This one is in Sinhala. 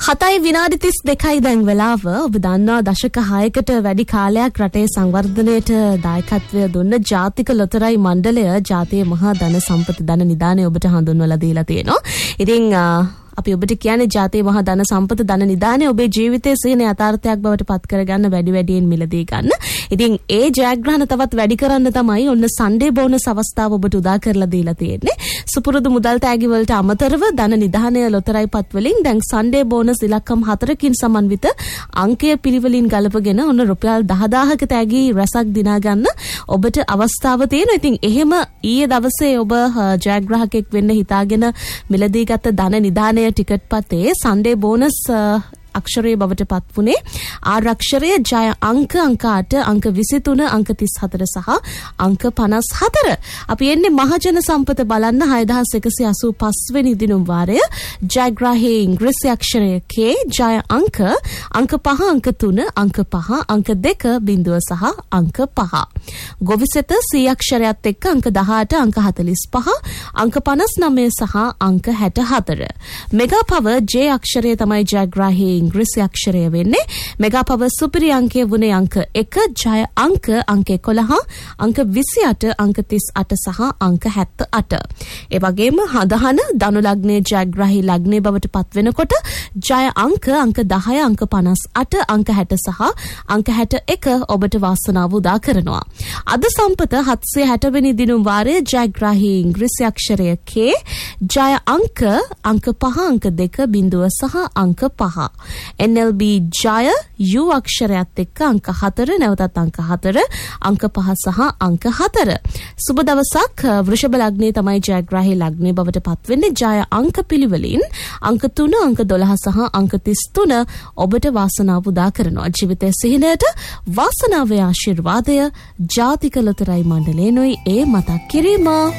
7 විනාඩි 32යි දැන් වෙලාව. ඔබ දන්නවා දශක 6කට වැඩි කාලයක් රටේ සංවර්ධනයට දායකත්වය දුන්න ජාතික ලොතරැයි මණ්ඩලය ජාතියේ මහා ධන සම්පත ධන නිධානය ඔබට හඳුන්වලා දීලා තියෙනවා. ඉතින් අපි ඔබට කියන්නේ ජාතියේ මහා ධන සම්පත ධන නිධානය ඔබේ ජීවිතයේ සිහින යථාර්ථයක් බවට පත් කරගන්න වැඩියෙන් මිලදී ගන්න. ඉතින් ඒ ජයග්‍රහණ තවත් වැඩි කරන්න තමයි ඔන්න සන්ඩේ බෝනස් අවස්ථාව ඔබට උදා කරලා දීලා තියෙන්නේ. සුපුරුදු මුදල් තෑගි වලට අමතරව ධන නිධානය ලොතරැයි පත් වලින් දැන් සන්ඩේ බෝනස් ඉලක්කම් 4කින් සමන්විත අංකය පිළිවෙලින් ගලපගෙන ඔන්න රුපියල් 10000ක තෑගි රැසක් දිනා ගන්න ඔබට අවස්ථාව තියෙනවා. ඉතින් එහෙම ඊයේ දවසේ ඔබ ජයග්‍රාහකෙක් වෙන්න හිතාගෙන මිලදී ගත්ත ධන නිධානය ටිකට් පතේ සන්ඩේ බෝනස් අක්ෂරයේ බවට පත් වුණේ ආර් අක්ෂරයේ ජය අංක 8 අංක 23 අංක 34 සහ අංක 54. අපි එන්නේ මහජන සම්පත බලන්න 6185 වෙනි දිනුම් වාරය ජයග්‍රාහී ඉංග්‍රීසි අක්ෂරය K ජය අංක 5 අංක 3 අංක 5 අංක 2 බිඳුව සහ අංක 5. ගොවිසෙත C අක්ෂරයත් එක්ක අංක 18 අංක 45 අංක 59 සහ අංක 64. මෙගා පවර් J අක්ෂරය තමයි ජයග්‍රාහී ඉංග්‍රීසි අක්ෂරය වෙන්නේ. මෙගා පවර් සුපිරි අංකය වුණේ අංක 1 ජය අංක 11 අංක 28 අංක 38 සහ අංක 78. ඒ වගේම හදහන ධනු ලග්නයේ ජයග්‍රාහී ලග්නයේ බවට පත් වෙනකොට ජය අංක 10 අංක 58 අංක 60 සහ අංක 61 ඔබට වාසනාව උදා කරනවා. අද සම්පත 760 වෙනි දිනුම් වාරයේ ජයග්‍රාහී ඉංග්‍රීසි අක්ෂරය K ජය අංක 5 අංක 2 බිඳුව සහ අංක 5. NLB ජය U අක්ෂරයත් එක්ක අංක 4 නැවතත් අංක 4 අංක 5 සහ අංක 4. සුබ දවසක්. වෘෂභ ලග්නයේ තමයි ජයග්‍රාහී ලග්නයේ බවට පත් වෙන්නේ. ජය අංක පිළිවෙලින් අංක 3 අංක 12 සහ අංක 33 ඔබට වාසනාව උදා කරනවා. ජීවිතයේ සිහිනයට වාසනාවේ ආශිර්වාදය ජාතික ලොතරැයි මණ්ඩලයෙන්ුයි ඒ මතක් කිරීම.